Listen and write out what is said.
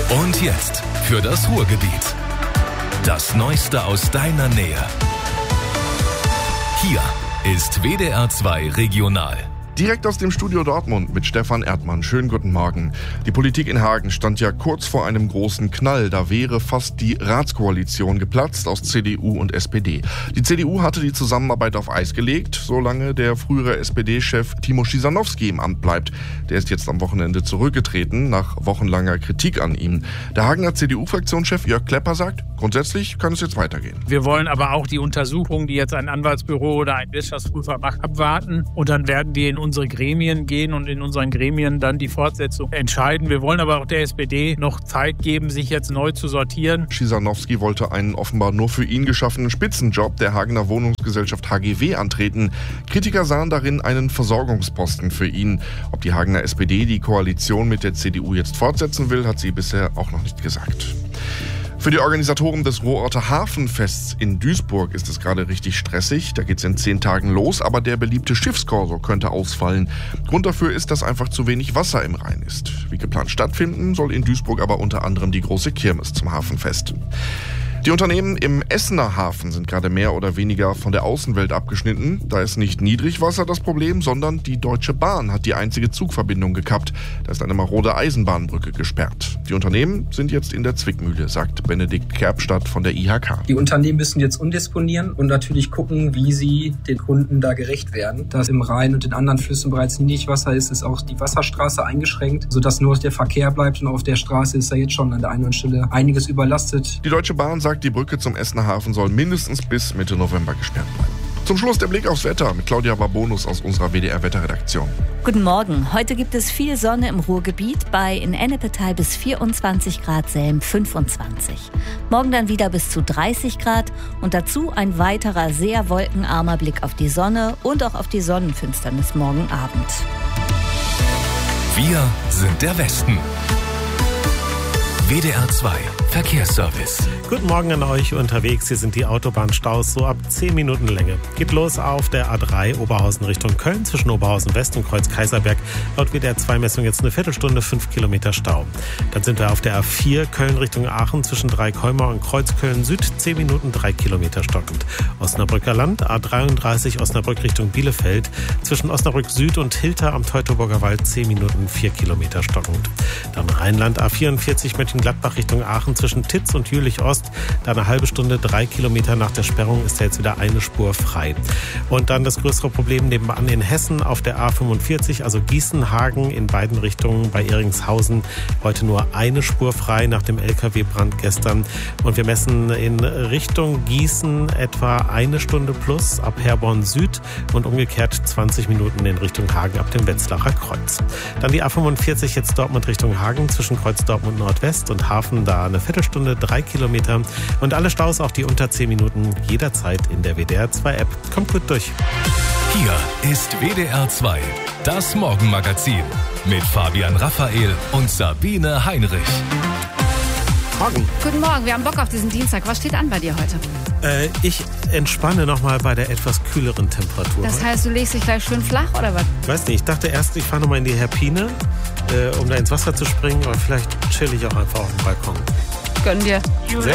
Und jetzt für das Ruhrgebiet. Das Neueste aus deiner Nähe. Hier ist WDR 2 Regional. Direkt aus dem Studio Dortmund mit Stefan Erdmann. Schönen guten Morgen. Die Politik in Hagen stand ja kurz vor einem großen Knall. Da wäre fast die Ratskoalition geplatzt aus CDU und SPD. Die CDU hatte die Zusammenarbeit auf Eis gelegt, solange der frühere SPD-Chef Timo Schisanowski im Amt bleibt. Der ist jetzt am Wochenende zurückgetreten, nach wochenlanger Kritik an ihm. Der Hagener CDU-Fraktionschef Jörg Klepper sagt, grundsätzlich kann es jetzt weitergehen. Wir wollen aber auch die Untersuchungen, die jetzt ein Anwaltsbüro oder ein Wirtschaftsprüfer macht, abwarten. Und dann werden wir in unsere Gremien gehen und in unseren Gremien dann die Fortsetzung entscheiden. Wir wollen aber auch der SPD noch Zeit geben, sich jetzt neu zu sortieren. Schisanowski wollte einen offenbar nur für ihn geschaffenen Spitzenjob der Hagener Wohnungsgesellschaft HGW antreten. Kritiker sahen darin einen Versorgungsposten für ihn. Ob die Hagener SPD die Koalition mit der CDU jetzt fortsetzen will, hat sie bisher auch noch nicht gesagt. Für die Organisatoren des Ruhrorter Hafenfests in Duisburg ist es gerade richtig stressig. Da geht es in 10 Tagen los, aber der beliebte Schiffskorso könnte ausfallen. Grund dafür ist, dass einfach zu wenig Wasser im Rhein ist. Wie geplant stattfinden soll in Duisburg aber unter anderem die große Kirmes zum Hafenfest. Die Unternehmen im Essener Hafen sind gerade mehr oder weniger von der Außenwelt abgeschnitten. Da ist nicht Niedrigwasser das Problem, sondern die Deutsche Bahn hat die einzige Zugverbindung gekappt. Da ist eine marode Eisenbahnbrücke gesperrt. Die Unternehmen sind jetzt in der Zwickmühle, sagt Benedikt Kerbstadt von der IHK. Die Unternehmen müssen jetzt umdisponieren und natürlich gucken, wie sie den Kunden da gerecht werden. Da im Rhein und in anderen Flüssen bereits Niedrigwasser ist auch die Wasserstraße eingeschränkt, sodass nur der Verkehr bleibt. Und auf der Straße ist da jetzt schon an der einen oder anderen Stelle einiges überlastet. Die Deutsche Bahn sagt, die Brücke zum Essener Hafen soll mindestens bis Mitte November gesperrt bleiben. Zum Schluss der Blick aufs Wetter mit Claudia Barbonus aus unserer WDR-Wetterredaktion. Guten Morgen. Heute gibt es viel Sonne im Ruhrgebiet, bei in Ennepetal bis 24 Grad, Selm 25. Morgen dann wieder bis zu 30 Grad und dazu ein weiterer sehr wolkenarmer Blick auf die Sonne und auch auf die Sonnenfinsternis morgen Abend. Wir sind der Westen. WDR 2 Verkehrsservice. Guten Morgen an euch unterwegs. Hier sind die Autobahnstaus so ab 10 Minuten Länge. Geht los auf der A3 Oberhausen Richtung Köln zwischen Oberhausen West und Kreuz Kaiserberg. Laut WDR 2 Messung jetzt eine Viertelstunde, 5 Kilometer Stau. Dann sind wir auf der A4 Köln Richtung Aachen zwischen Dreikäumer und Kreuzköln Süd 10 Minuten, 3 Kilometer stockend. Osnabrücker Land A33 Osnabrück Richtung Bielefeld zwischen Osnabrück Süd und Hilter am Teutoburger Wald 10 Minuten, 4 Kilometer stockend. Dann Rheinland A44 Mönchengladbach Richtung Aachen zwischen Titz und Jülich-Ost. Da eine halbe Stunde, 3 Kilometer nach der Sperrung ist da jetzt wieder eine Spur frei. Und dann das größere Problem nebenan in Hessen auf der A45, also Gießen-Hagen in beiden Richtungen bei Ehringshausen. Heute nur eine Spur frei nach dem LKW-Brand gestern. Und wir messen in Richtung Gießen etwa eine Stunde plus ab Herborn Süd und umgekehrt 20 Minuten in Richtung Hagen ab dem Wetzlacher Kreuz. Dann die A45 jetzt Dortmund Richtung Hagen zwischen Kreuz Dortmund Nordwest und Hafen, da eine Viertelstunde, 3 Kilometer. Und alle Staus, auch die unter 10 Minuten, jederzeit in der WDR 2 App. Kommt gut durch. Hier ist WDR 2, das Morgenmagazin mit Fabian Raphael und Sabine Heinrich. Morgen. Guten Morgen, wir haben Bock auf diesen Dienstag. Was steht an bei dir heute? Ich entspanne nochmal bei der etwas kühleren Temperatur. Das heißt, du legst dich gleich schön flach oder was? Weiß nicht, ich dachte erst, ich fahre nochmal in die Herpine, um da ins Wasser zu springen, aber vielleicht chill ich auch einfach auf dem Balkon. Gönn dir. Sehr